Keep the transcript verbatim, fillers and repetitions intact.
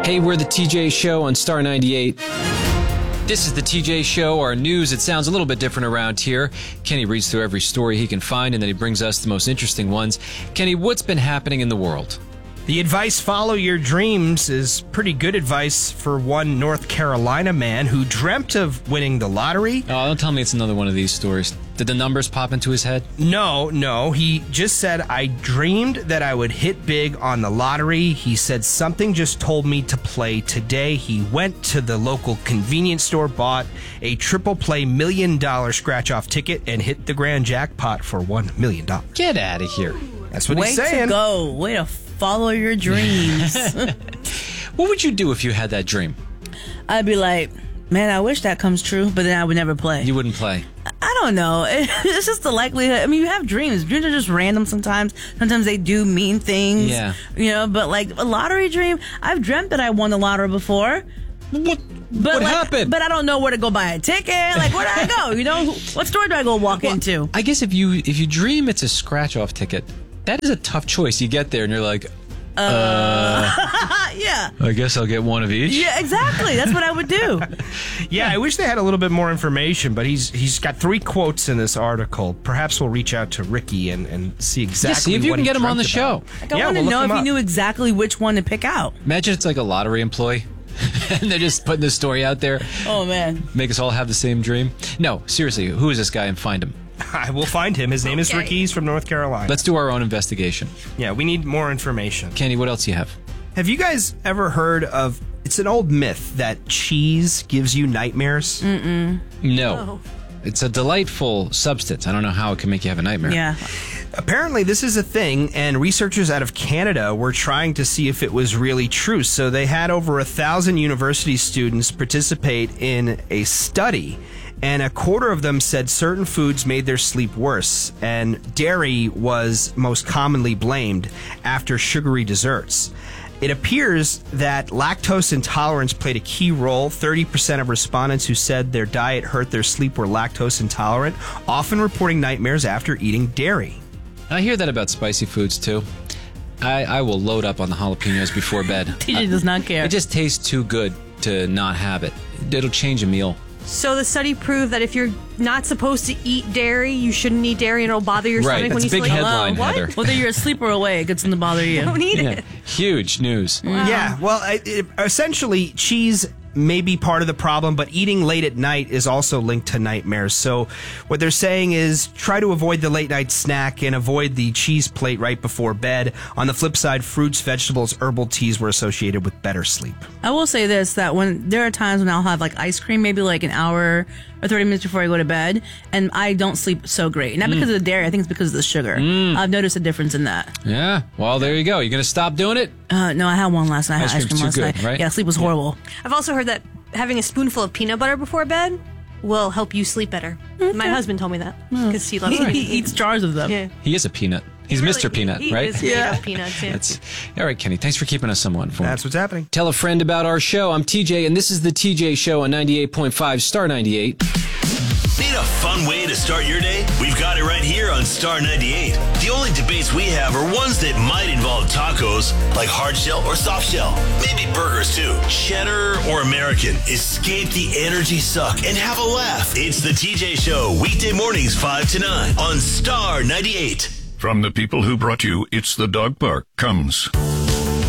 Hey, we're the T J Show on Star ninety-eight. This is the T J Show, our news. It sounds a little bit different around here. Kenny reads through every story he can find, and then he brings us the most interesting ones. Kenny, what's been happening in the world? The advice, follow your dreams, is pretty good advice for one North Carolina man who dreamt of winning the lottery. Oh, don't tell me it's another one of these stories. Did the numbers pop into his head? No, no. He just said, I dreamed that I would hit big on the lottery. He said, something just told me to play today. He went to the local convenience store, bought a triple play million dollar scratch-off ticket, and hit the grand jackpot for one million dollars. Get out of here. That's what Way he's saying. to go. Way to follow your dreams. What would you do if you had that dream? I'd be like, man, I wish that comes true, but then I would never play. You wouldn't play. I don't know. It's just the likelihood. I mean, you have dreams. Dreams are just random sometimes. Sometimes they do mean things. Yeah. You know, but like a lottery dream, I've dreamt that I won the lottery before. What, But what like, happened? But I don't know where to go buy a ticket. Like, where do I go? You know, what store do I go walk Well, into? I guess if you if you dream it's a scratch-off ticket, that is a tough choice. You get there and you're like, uh, yeah. I guess I'll get one of each. Yeah, exactly. That's what I would do. Yeah, I wish they had a little bit more information, but he's he's got three quotes in this article. Perhaps we'll reach out to Ricky and, and see exactly Yeah, see if you what can he get him on the dreamt show. about. Like, I Yeah, want to we'll know look if him he up. knew exactly which one to pick out. Imagine it's like a lottery employee. And they're just putting this story out there. Oh, man. Make us all have the same dream. No, seriously, who is this guy and find him? I will find him. His name is Okay. Ricky. He's from North Carolina. Let's do our own investigation. yeah, we need more information. Kenny, what else do you have? Have you guys ever heard of, it's an old myth that cheese gives you nightmares? Mm. No. Oh. It's a delightful substance. I don't know how it can make you have a nightmare. Yeah. Apparently, this is a thing, and researchers out of Canada were trying to see if it was really true. So they had over a thousand university students participate in a study, and a quarter of them said certain foods made their sleep worse, and dairy was most commonly blamed after sugary desserts. It appears that lactose intolerance played a key role. thirty percent of respondents who said their diet hurt their sleep were lactose intolerant, often reporting nightmares after eating dairy. I hear that about spicy foods, too. I, I will load up on the jalapenos before bed. T J does not care. It just tastes too good to not have it. It'll change a meal. So the study proved that if you're not supposed to eat dairy, you shouldn't eat dairy and it'll bother your Right, stomach when that's you a big sleep. headline, What? Heather. Whether you're asleep or awake, it's going to bother you. Don't eat Yeah. it. Huge news. Yeah, well, it, it- essentially, cheese may be part of the problem, but eating late at night is also linked to nightmares. So what they're saying is try to avoid the late night snack and avoid the cheese plate right before bed. On the flip side, fruits, vegetables, herbal teas were associated with better sleep. I will say this, that when there are times when I'll have like ice cream, maybe like an hour or thirty minutes before I go to bed, and I don't sleep so great. Not because of the dairy, I think it's because of the sugar. I've noticed a difference in that. Yeah. Well, there you go. You going to stop doing it? Uh, no, I had one last night. I Ice had ice cream's cream last too good, night. right? Yeah, sleep was horrible. I've also heard that having a spoonful of peanut butter before bed will help you sleep better. My husband told me that because he loves He, it. he eats jars of them. Yeah. He is a peanut. He's Really, Mister Peanut, he right? Is made Yeah. of peanuts, yeah. That's all right, Kenny. Thanks for keeping us somewhat informed. That's what's happening. Tell a friend about our show. I'm T J, and this is the T J Show on ninety-eight point five Star ninety-eight. Need a fun way to start your day? We've got it right here on Star ninety-eight. The only debates we have are ones that might involve tacos, like hard shell or soft shell. Maybe burgers too. Cheddar or American. Escape the energy suck and have a laugh. It's the T J Show, weekday mornings five to nine on Star ninety-eight. From the people who brought you It's the Dog Park comes